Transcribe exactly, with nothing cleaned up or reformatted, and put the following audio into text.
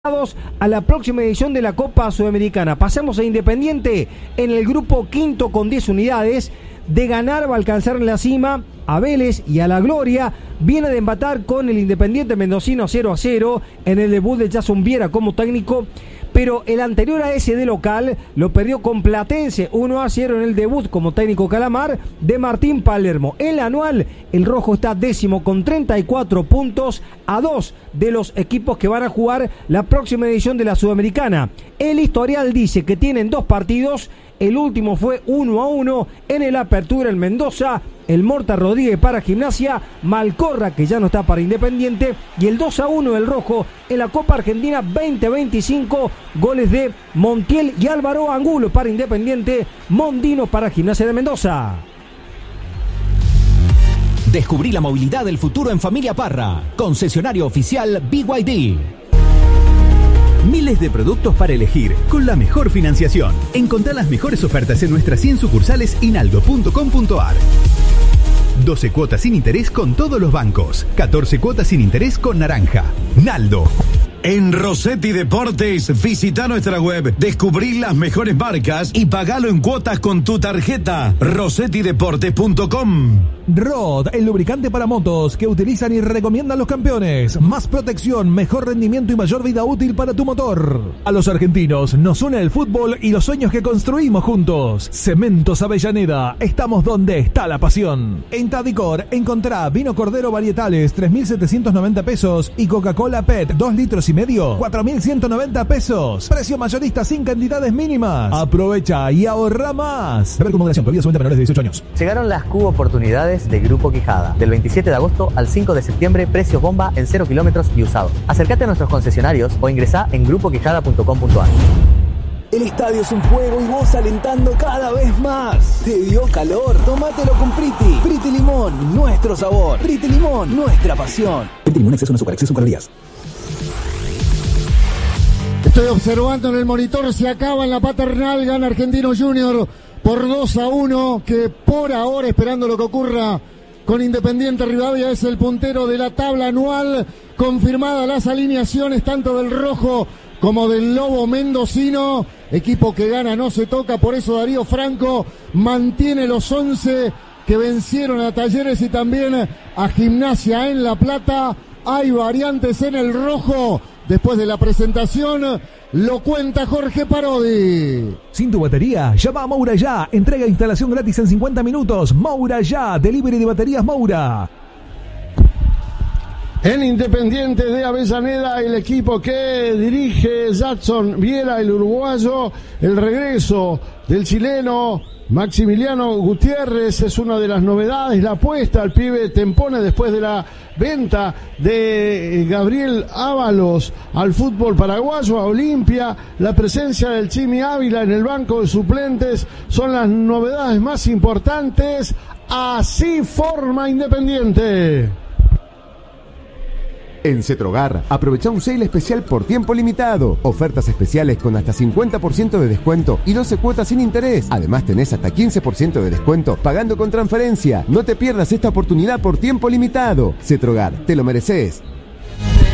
a la próxima edición de la Copa Sudamericana. Pasamos a Independiente en el grupo quinto con diez unidades. De ganar va a alcanzar la cima a Vélez y a la gloria. Viene de empatar con el Independiente Mendocino cero a cero en el debut de Jason Viera como técnico, pero el anterior a ese de local lo perdió con Platense uno a cero en el debut como técnico Calamar de Martín Palermo. En la anual, el rojo está décimo con treinta y cuatro puntos, a dos de los equipos que van a jugar la próxima edición de la Sudamericana. El historial dice que tienen dos partidos. El último fue uno a uno en el Apertura en Mendoza. El Morta Rodríguez para Gimnasia, Malcorra, que ya no está para Independiente, y el dos a uno del rojo en la Copa Argentina veinte veinticinco, goles de Montiel y Álvaro Angulo para Independiente, Mondino para Gimnasia de Mendoza. Descubrí la movilidad del futuro en Familia Parra, concesionario oficial B Y D. Miles de productos para elegir, con la mejor financiación. Encontrá las mejores ofertas en nuestras cien sucursales y naldo punto com punto a r. doce cuotas sin interés con todos los bancos. catorce cuotas sin interés con Naranja. Naldo. En Rossetti Deportes, visita nuestra web, descubrí las mejores marcas y pagalo en cuotas con tu tarjeta. rossetti deportes punto com. Rod, el lubricante para motos que utilizan y recomiendan los campeones. Más protección, mejor rendimiento y mayor vida útil para tu motor. A los argentinos nos une el fútbol y los sueños que construimos juntos. Cementos Avellaneda, estamos donde está la pasión. En Tadicor, encontrá vino Cordero varietales, tres mil setecientos noventa pesos, y Coca-Cola P E T, dos litros y medio, cuatro mil ciento noventa pesos. Precio mayorista sin cantidades mínimas. Aprovecha y ahorra más. Beber con moderación, bebidas solamente menores de dieciocho años. Llegaron las Cubo Oportunidades de Grupo Quijada. Del veintisiete de agosto al cinco de septiembre, precios bomba en cero kilómetros y usados. Acércate a nuestros concesionarios o ingresá en grupo quijada punto com punto a r. El estadio es un fuego y vos alentando cada vez más. ¿Te dio calor? Tómatelo con Priti. Priti Limón, nuestro sabor. Priti Limón, nuestra pasión. Priti Limón, exceso en azúcar, exceso en calorías. Estoy observando en el monitor, se acaba en la paternal, gana Argentino Junior por dos a uno, que por ahora, esperando lo que ocurra con Independiente Rivadavia, es el puntero de la tabla anual. Confirmadas las alineaciones tanto del rojo como del lobo mendocino. Equipo que gana no se toca, por eso Darío Franco mantiene los once que vencieron a Talleres y también a Gimnasia en La Plata. Hay variantes en el rojo. Después de la presentación, lo cuenta Jorge Parodi. Sin tu batería, llama a Moura Ya. Entrega e instalación gratis en cincuenta minutos. Moura Ya, delivery de baterías Moura. En Independiente de Avellaneda, el equipo que dirige Jackson Viera, el uruguayo, el regreso del chileno Maximiliano Gutiérrez es una de las novedades, la apuesta al pibe Tempone después de la venta de Gabriel Ábalos al fútbol paraguayo, a Olimpia. La presencia del Chimi Ávila en el banco de suplentes son las novedades más importantes. Así forma Independiente. En Cetrogar, aprovecha un sale especial por tiempo limitado. Ofertas especiales con hasta cincuenta por ciento de descuento y doce cuotas sin interés. Además tenés hasta quince por ciento de descuento pagando con transferencia. No te pierdas esta oportunidad por tiempo limitado. Cetrogar, te lo mereces.